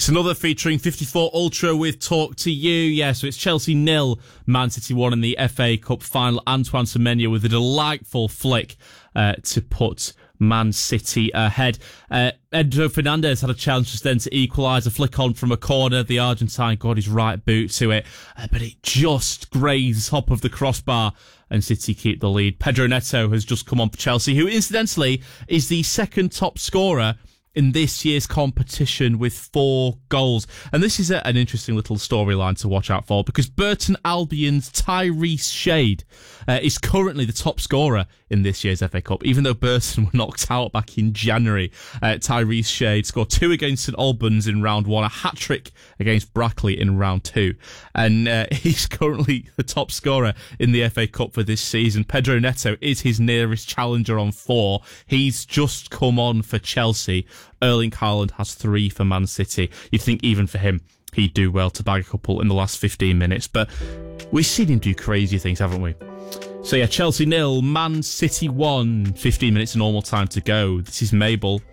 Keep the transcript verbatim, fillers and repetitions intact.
It's another featuring fifty-four Ultra with Talk to You. Yeah, so it's Chelsea nil, Man City one in the F A Cup final. Antoine Semenyo with a delightful flick uh, to put Man City ahead. Uh, Enzo Fernandez had a chance just then to equalise, a flick on from a corner. The Argentine got his right boot to it, uh, but it just grazed top of the crossbar and City keep the lead. Pedro Neto has just come on for Chelsea, who incidentally is the second top scorer in this year's competition with four goals. And this is a, an interesting little storyline to watch out for, because Burton Albion's Tyrese Shade uh, is currently the top scorer in this year's F A Cup, even though Burton were knocked out back in January. Uh, Tyrese Shade scored two against St Albans in round one, a hat-trick against Brackley in round two. And uh, he's currently the top scorer in the F A Cup for this season. Pedro Neto is his nearest challenger on four. He's just come on for Chelsea. Erling Haaland has three for Man City. You'd think even for him, he'd do well to bag a couple in the last fifteen minutes. But we've seen him do crazy things, haven't we? So yeah, Chelsea nil, Man City one, fifteen minutes of normal time to go. This is Mabel.